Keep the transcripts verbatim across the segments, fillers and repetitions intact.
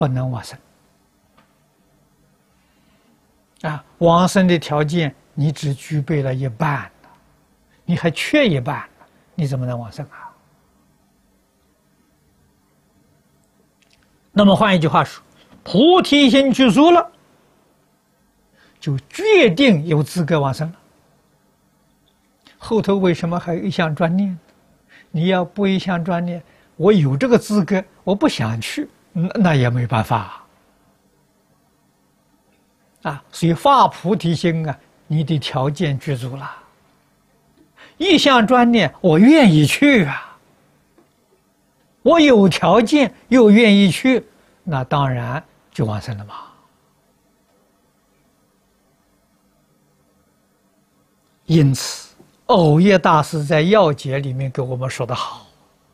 不能往生。啊，往生的条件你只具备了一半了，你还缺一半了，你怎么能往生啊？那么换一句话说，菩提心具足了，就决定有资格往生了。后头为什么还有一项专念？你要不一项专念，我有这个资格，我不想去，那那也没办法啊。所以发菩提心啊，你的条件具足了。一项专念，我愿意去啊，我有条件又愿意去，那当然就往生了嘛。因此，藕叶大师在要解里面给我们说得好：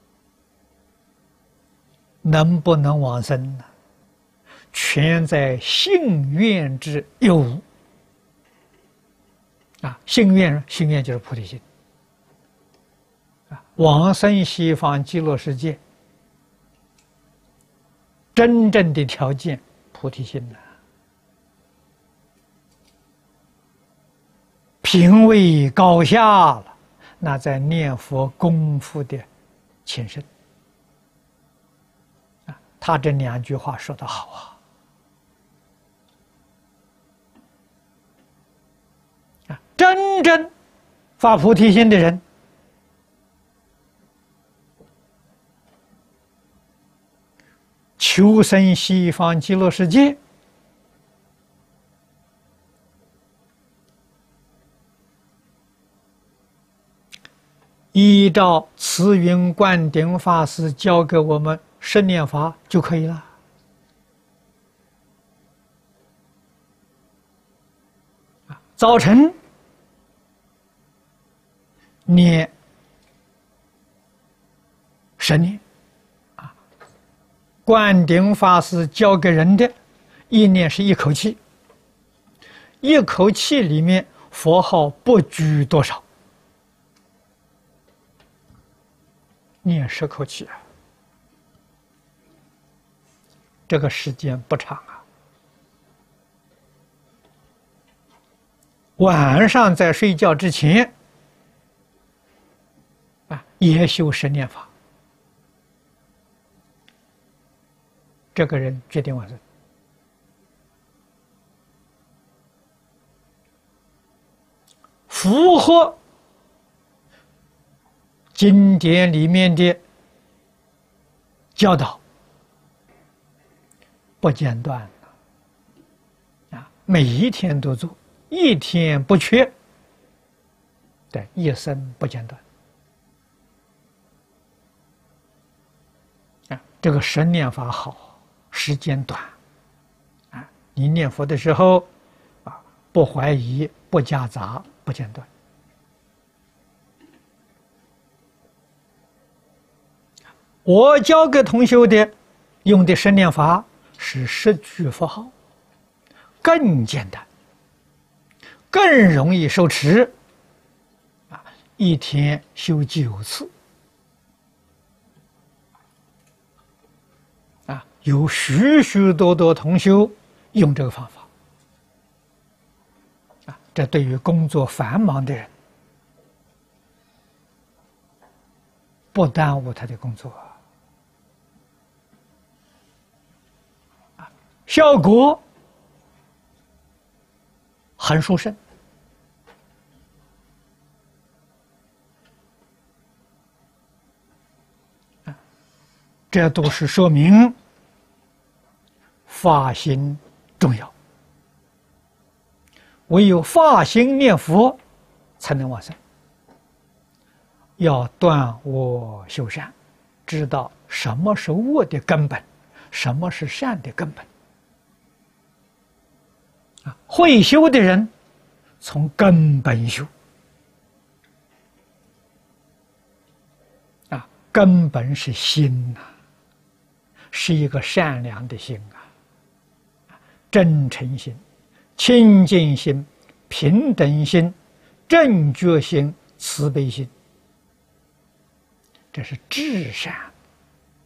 能不能往生呢？全在信愿之有无。啊，信愿，信愿就是菩提心。啊，往生西方极乐世界，真正的条件，菩提心呢？品位高下了，那在念佛功夫的前身。啊，他这两句话说得好啊！啊，真正发菩提心的人，求生西方极乐世界，依照慈云灌顶法师教给我们十念法就可以了。早晨念十念，啊，灌顶法师教给人的一念是一口气，一口气里面佛号不拘多少。念十口气啊，这个时间不长啊。晚上在睡觉之前啊，也修十念法，这个人决定往生。符合经典里面的教导，不间断了啊，每一天都做，一天不缺，对，一生不间断啊。这个十念法好，时间短啊，你念佛的时候啊，不怀疑，不夹杂，不间断。我教给同学的用的十念法是十句佛号，更简单，更容易受持啊！一天修九次啊！有许许多多同学用这个方法啊！这对于工作繁忙的人，不耽误他的工作。效果很殊胜啊！这都是说明发心重要，唯有发心念佛才能往生。要断恶修善，知道什么是恶的根本，什么是善的根本。会修的人从根本修啊，根本是心呐、啊，是一个善良的心啊，真诚心、清净心、平等心、正觉心、慈悲心，这是至善。